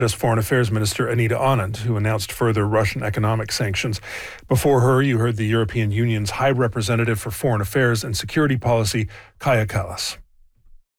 as Foreign Affairs Minister Anita Anand, who announced further Russian economic sanctions. Before her, you heard the European Union's High Representative for Foreign Affairs and Security Policy, Kaja Kallas.